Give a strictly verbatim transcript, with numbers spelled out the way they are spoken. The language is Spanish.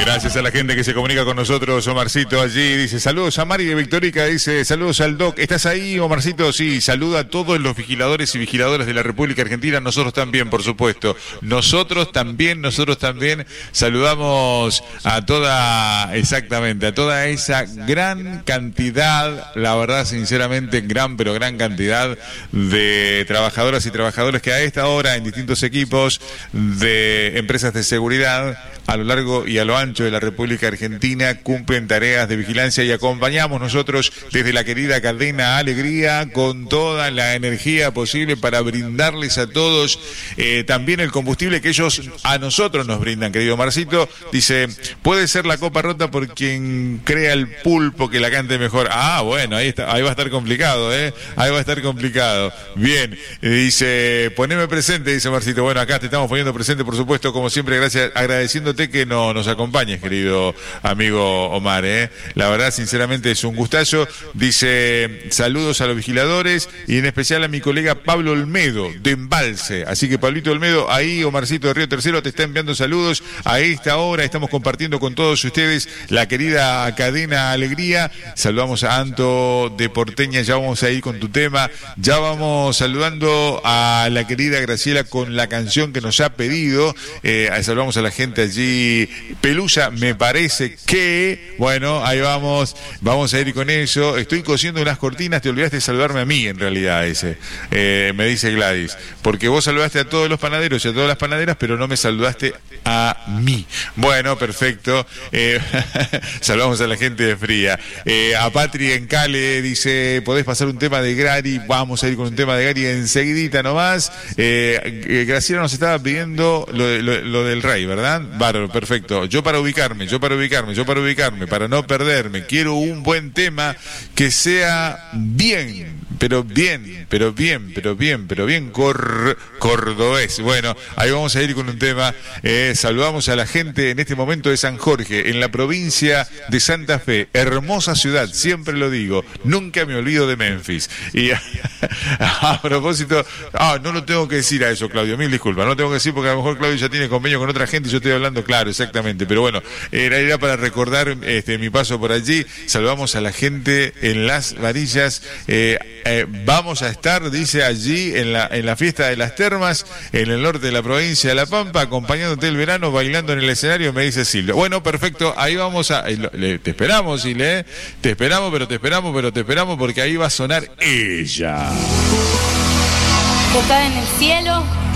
Gracias a la gente que se comunica con nosotros. Omarcito allí dice saludos a Mari de Victorica, dice saludos al Doc. ¿Estás ahí, Omarcito? Sí, saluda a todos los vigiladores y vigiladoras de la República Argentina. Nosotros también, por supuesto. Nosotros también, nosotros también saludamos a toda, exactamente, a toda esa gran cantidad, la verdad, sinceramente, gran, pero gran cantidad de trabajadoras y trabajadores que a esta hora en distintos equipos de empresas de seguridad a lo largo y a lo ancho de la República Argentina cumplen tareas de vigilancia y acompañamos nosotros desde la querida cadena Alegría con toda la energía posible para brindarles a todos eh, también el combustible que ellos a nosotros nos brindan, querido Marcito. Dice, puede ser la copa rota por quien crea el pulpo que la cante mejor. Ah, bueno, ahí está, ahí va a estar complicado, ¿eh? Ahí va a estar complicado. Bien, eh, dice, poneme presente, dice Marcito. Bueno, acá te estamos poniendo presente, por supuesto, como siempre, gracias, agradeciéndote que no, nos acompañes, querido amigo Omar, ¿eh? La verdad, sinceramente, es un gustazo. Dice, saludos a los vigiladores y en especial a mi colega Pablo Olmedo, de Embalse. Así que, Pablito Olmedo, ahí Omarcito de Río Tercero te está enviando saludos. A esta hora estamos compartiendo con todos ustedes la querida cadena Alegría. Saludamos a Anto de Porteña, ya vamos a ir con tu tema. Ya vamos saludando a la querida Graciela con la canción que nos ha pedido. Eh, saludamos a la gente allí. Pelusa, me parece que, bueno, ahí vamos, vamos a ir con eso. Estoy cosiendo unas cortinas, te olvidaste de saludarme a mí en realidad ese, eh, me dice Gladys, porque vos saludaste a todos los panaderos y a todas las panaderas, pero no me saludaste a mí. Bueno, perfecto. Eh, saludamos a la gente de Fría. Eh, a Patri en Cale dice, podés pasar un tema de Gary, vamos a ir con un tema de Gary enseguidita nomás. Eh, Graciela nos estaba pidiendo lo, lo, lo del rey, ¿verdad? Bárbaro, perfecto. Yo para ubicarme, yo para ubicarme, yo para ubicarme, para no perderme, quiero un buen tema que sea bien, pero bien, pero bien, pero bien, pero bien cor, cordobés. Bueno, ahí vamos a ir con un tema. Eh, saludamos a la gente en este momento de San Jorge, en la provincia de Santa Fe. Hermosa ciudad, siempre lo digo. Nunca me olvido de Memphis. Y a, a propósito, ah, no lo tengo que decir a eso, Claudio, mil disculpas. No lo tengo que decir porque a lo mejor Claudio ya tiene convenio con otra gente y yo estoy hablando, claro, exactamente. Pero bueno, era, era para recordar este, mi paso por allí. Saludamos a la gente en Las Varillas. Eh, eh, vamos a estar, dice allí, en la, en la fiesta de las termas, en el norte de la provincia de La Pampa, acompañándote el verano, bailando en el escenario, me dice Silvia. Bueno, perfecto, ahí vamos a... Eh, le, te esperamos, Silvia, ¿eh? Te esperamos, pero te esperamos, pero te esperamos, porque ahí va a sonar ella. Que está en el cielo